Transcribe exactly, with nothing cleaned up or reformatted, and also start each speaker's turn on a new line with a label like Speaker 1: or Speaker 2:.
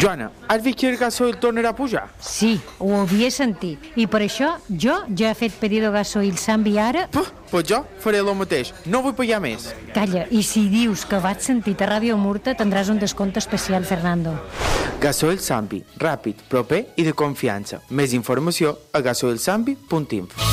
Speaker 1: Joana, has vist que el gasoil tornarà a pujar?
Speaker 2: Sí, ho havia sentit. I per això jo ja he fet pedido gasoil Sambi ara...
Speaker 1: Puh, pues jo faré el mateix. No vull pagar més.
Speaker 2: Calla, i si dius que vaig sentit a Ràdio Murta tindràs un descompte especial, Fernando.
Speaker 1: Gasoil Sambi, ràpid, proper i de confiança. Més informació a gasoilsambi punt info.